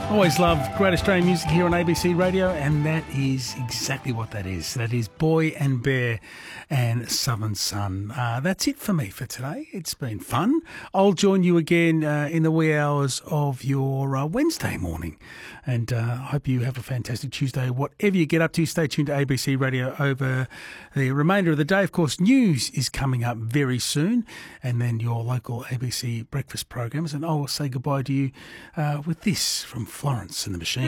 Always love great Australian music here on ABC Radio, and that is exactly what that is. That is Boy and Bear and Southern Sun. That's it for me for today. It's been fun. I'll join you again in the wee hours of your Wednesday morning, and I hope you have a fantastic Tuesday. Whatever you get up to, stay tuned to ABC Radio over the remainder of the day. Of course, news is coming up very soon, and then your local ABC breakfast programs. And I'll say goodbye to you with this from Florence and the Machine.